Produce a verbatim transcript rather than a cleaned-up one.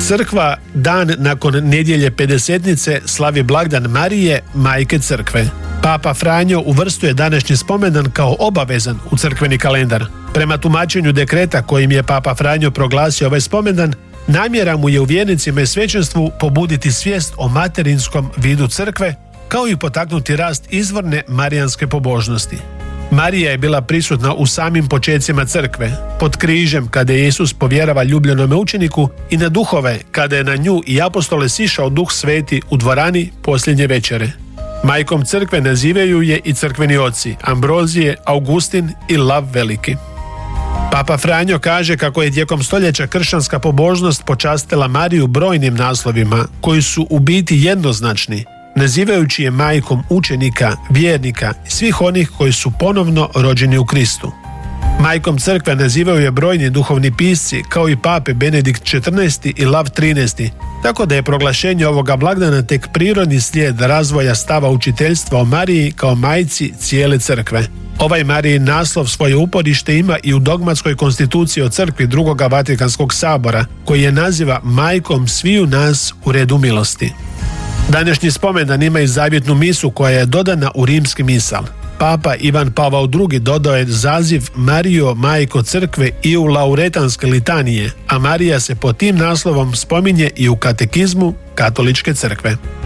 Crkva dan nakon nedjelje pedesetnice slavi blagdan Marije, majke crkve. Papa Franjo uvrstuje današnji spomendan kao obavezan u crkveni kalendar. Prema tumačenju dekreta kojim je Papa Franjo proglasio ovaj spomendan, namjera mu je u vjernicima i svećenstvu pobuditi svijest o materinskom vidu crkve, kao i potaknuti rast izvorne marijanske pobožnosti. Marija je bila prisutna u samim počecima crkve, pod križem kada je Isus povjerava ljubljenome učeniku i na duhove kada je na nju i apostole sišao Duh Sveti u dvorani posljednje večere. Majkom crkve nazivaju je i crkveni oci Ambrozije, Augustin i Lav Veliki. Papa Franjo kaže kako je tijekom stoljeća kršćanska pobožnost počastila Mariju brojnim naslovima koji su u biti jednoznačni, nazivajući je majkom učenika, vjernika i svih onih koji su ponovno rođeni u Kristu. Majkom crkve nazivaju je brojni duhovni pisci kao i pape Benedikt četrnaesti i Lav trinaesti, tako da je proglašenje ovoga blagdana tek prirodni slijed razvoja stava učiteljstva o Mariji kao majci cijele crkve. Ovaj Marijin naslov svoje uporište ima i u dogmatskoj konstituciji o crkvi drugoga Vatikanskog sabora, koji je naziva majkom sviju nas u redu milosti. Današnji spomendan ima i zavjetnu misu koja je dodana u rimski misal. Papa Ivan Pavao drugi dodao je zaziv Marijo, majko crkve i u lauretanske litanije, a Marija se pod tim naslovom spominje i u katekizmu Katoličke crkve.